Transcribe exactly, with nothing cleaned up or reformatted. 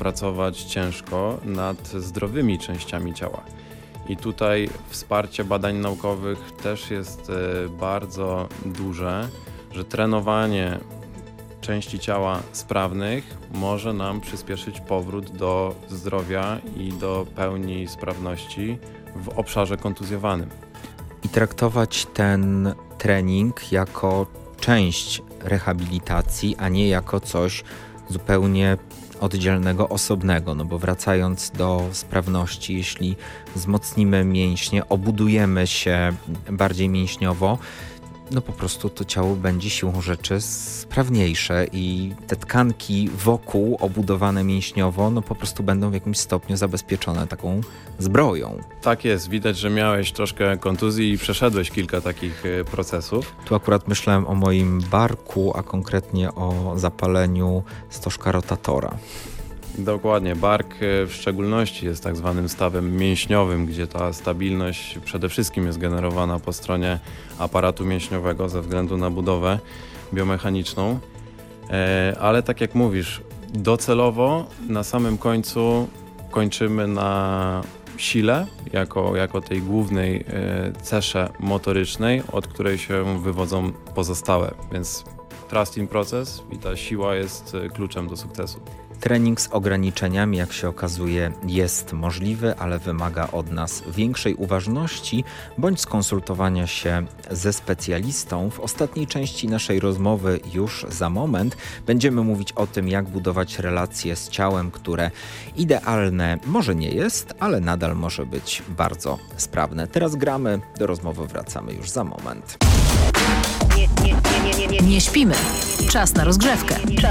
pracować ciężko nad zdrowymi częściami ciała. I tutaj wsparcie badań naukowych też jest bardzo duże, że trenowanie części ciała sprawnych może nam przyspieszyć powrót do zdrowia i do pełni sprawności w obszarze kontuzjowanym. I traktować ten trening jako część rehabilitacji, a nie jako coś zupełnie oddzielnego, osobnego, no bo wracając do sprawności, jeśli wzmocnimy mięśnie, obudujemy się bardziej mięśniowo, no po prostu to ciało będzie siłą rzeczy sprawniejsze i te tkanki wokół obudowane mięśniowo, no po prostu będą w jakimś stopniu zabezpieczone taką zbroją. Tak jest, widać, że miałeś troszkę kontuzji i przeszedłeś kilka takich procesów. Tu akurat myślałem o moim barku, a konkretnie o zapaleniu stożka rotatora. Dokładnie, bark w szczególności jest tak zwanym stawem mięśniowym, gdzie ta stabilność przede wszystkim jest generowana po stronie aparatu mięśniowego ze względu na budowę biomechaniczną, ale tak jak mówisz, docelowo na samym końcu kończymy na sile jako, jako tej głównej cesze motorycznej, od której się wywodzą pozostałe, więc trusting proces i ta siła jest kluczem do sukcesu. Trening z ograniczeniami, jak się okazuje, jest możliwy, ale wymaga od nas większej uważności bądź skonsultowania się ze specjalistą. W ostatniej części naszej rozmowy już za moment będziemy mówić o tym, jak budować relacje z ciałem, które idealne może nie jest, ale nadal może być bardzo sprawne. Teraz gramy, do rozmowy wracamy już za moment. Nie, nie, nie, nie, nie, nie. Nie śpimy. Czas na rozgrzewkę.